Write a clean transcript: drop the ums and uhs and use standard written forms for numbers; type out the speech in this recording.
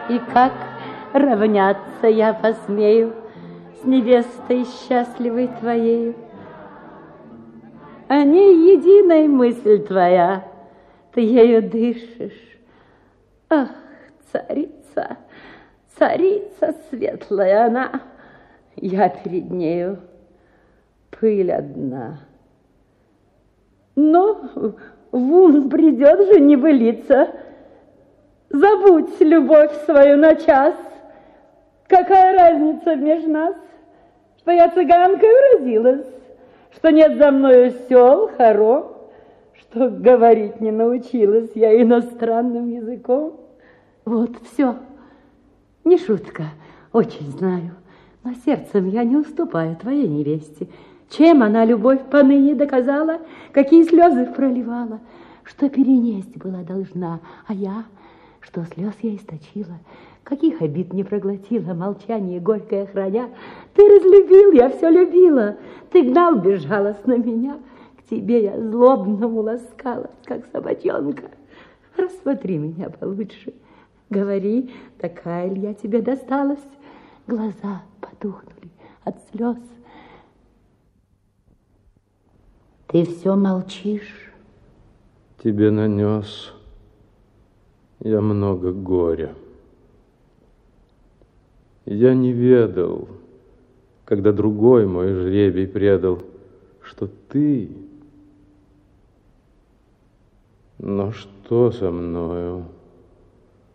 И как равняться я посмею с невестой счастливой твоею? О ней единая мысль твоя, ты ею дышишь. Ах, царица, царица светлая она, я перед нею пыль одна. Но в ум придет же небылица. Забудь любовь свою на час. Какая разница между нас, что я цыганкой уродилась, что нет за мною сел, хором, что говорить не научилась я иностранным языком. Вот все. Не шутка, очень знаю, но сердцем я не уступаю твоей невесте. Чем она любовь поныне доказала, какие слезы проливала, что перенесть была должна, а я, что слез я источила, каких обид не проглотила, молчание горькое храня. Ты разлюбил, я все любила, ты гнал безжалостно меня, к тебе я злобному ласкалась, как собачонка. Рассмотри меня получше, говори, такая ли я тебе досталась. Глаза потухнули от слез. Ты все молчишь. Тебе нанес я много горя. Я не ведал, когда другой мой жребий предал, что ты. Но что со мною?